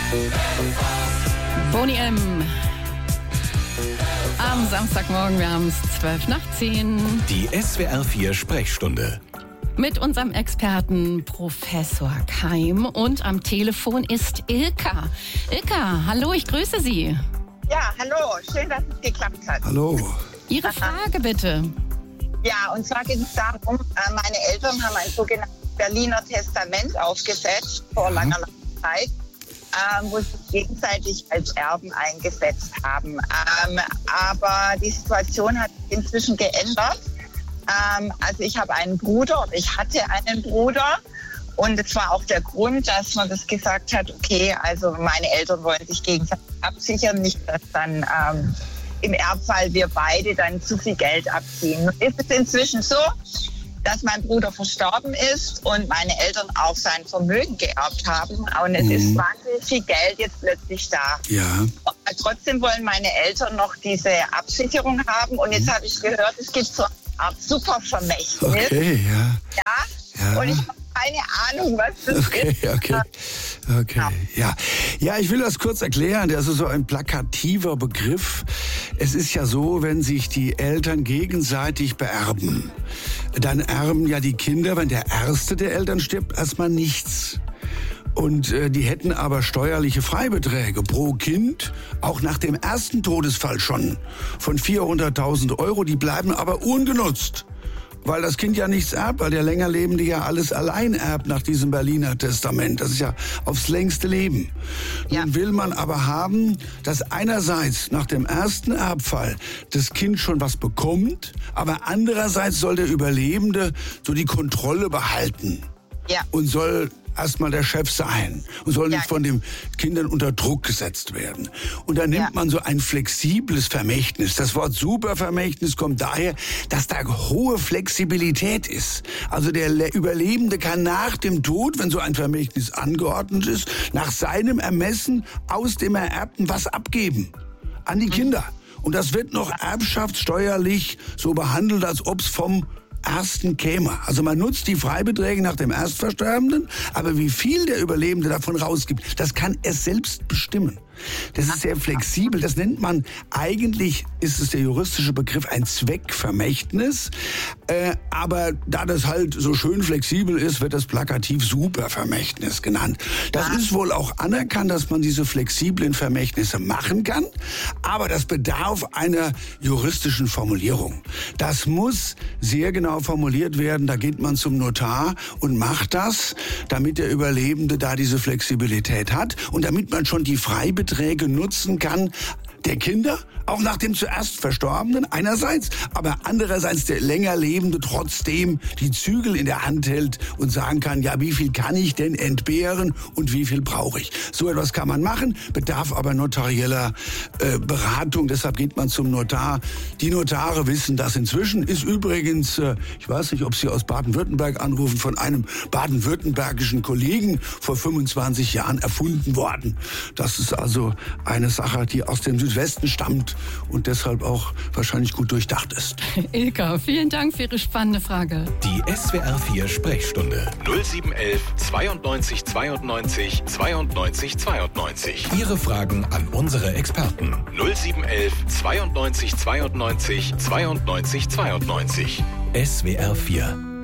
Boney M. Am Samstagmorgen, wir haben es 10:12. Die SWR 4 Sprechstunde. Mit unserem Experten Professor Keim. Und am Telefon ist Ilka. Ilka, hallo, ich grüße Sie. Ja, hallo, schön, dass es geklappt hat. Hallo. Ihre Frage bitte. Ja, und zwar geht es darum, meine Eltern haben ein sogenanntes Berliner Testament aufgesetzt vor langer Zeit, wo sie sich gegenseitig als Erben eingesetzt haben. Aber die Situation hat sich inzwischen geändert. Also ich habe einen Bruder, oder ich hatte einen Bruder. Und es war auch der Grund, dass man das gesagt hat, okay, also meine Eltern wollen sich gegenseitig absichern, nicht, dass dann im Erbfall wir beide dann zu viel Geld abziehen. Nun ist es inzwischen so, dass mein Bruder verstorben ist und meine Eltern auch sein Vermögen geerbt haben. Und es ist wahnsinnig viel Geld jetzt plötzlich da. Ja. Trotzdem wollen meine Eltern noch diese Absicherung haben. Und jetzt habe ich gehört, es gibt so eine Art Supervermächtnis. Okay, ja. Ja. Und ich habe keine Ahnung, was das ist. Okay. Ja, ich will das kurz erklären. Das ist so ein plakativer Begriff. Es ist ja so, wenn sich die Eltern gegenseitig beerben, dann erben ja die Kinder, wenn der erste der Eltern stirbt, erstmal nichts. Und die hätten aber steuerliche Freibeträge pro Kind, auch nach dem ersten Todesfall schon, von 400.000 €. Die bleiben aber ungenutzt. Weil das Kind ja nichts erbt, weil der Längerlebende ja alles allein erbt nach diesem Berliner Testament. Das ist ja aufs längste Leben. Ja. Nun will man aber haben, dass einerseits nach dem ersten Erbfall das Kind schon was bekommt, aber andererseits soll der Überlebende so die Kontrolle behalten. Ja. Und soll erstmal der Chef sein und soll nicht von den Kindern unter Druck gesetzt werden. Und dann nimmt man so ein flexibles Vermächtnis. Das Wort Supervermächtnis kommt daher, dass da hohe Flexibilität ist. Also der Überlebende kann nach dem Tod, wenn so ein Vermächtnis angeordnet ist, nach seinem Ermessen aus dem Ererbten was abgeben an die Kinder. Und das wird noch erbschaftssteuerlich so behandelt, als ob es vom ersten käme. Also man nutzt die Freibeträge nach dem Erstverstorbenen, aber wie viel der Überlebende davon rausgibt, das kann er selbst bestimmen. Das ist sehr flexibel. Das nennt man, eigentlich ist es der juristische Begriff, ein Zweckvermächtnis. Aber da das halt so schön flexibel ist, wird das plakativ Supervermächtnis genannt. Das ist wohl auch anerkannt, dass man diese flexiblen Vermächtnisse machen kann. Aber das bedarf einer juristischen Formulierung. Das muss sehr genau formuliert werden. Da geht man zum Notar und macht das, damit der Überlebende da diese Flexibilität hat und damit man schon die Freibeträge nutzen kann, der Kinder, auch nach dem zuerst Verstorbenen einerseits, aber andererseits der Längerlebende trotzdem die Zügel in der Hand hält und sagen kann, ja, wie viel kann ich denn entbehren und wie viel brauche ich? So etwas kann man machen, bedarf aber notarieller Beratung, deshalb geht man zum Notar. Die Notare wissen das inzwischen, ist übrigens, ich weiß nicht, ob Sie aus Baden-Württemberg anrufen, von einem baden-württembergischen Kollegen vor 25 Jahren erfunden worden. Das ist also eine Sache, die aus dem Südwesten stammt und deshalb auch wahrscheinlich gut durchdacht ist. Ilka, vielen Dank für Ihre spannende Frage. Die SWR 4 Sprechstunde. 0711 92 92 92 92. Ihre Fragen an unsere Experten. 0711 92 92 92 92. SWR 4